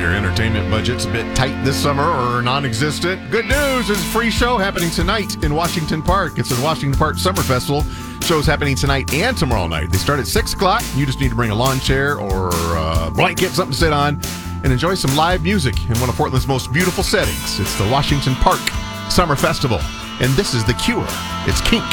your entertainment budget's a bit tight this summer or non-existent, good news, there's a free show happening tonight in Washington Park. It's the Washington Park Summer Festival. Show's happening tonight and tomorrow night. They start at 6 o'clock. You just need to bring a lawn chair or a blanket, something to sit on, and enjoy some live music in one of Portland's most beautiful settings. It's the Washington Park Summer Festival. And this is The Cure. It's Kink.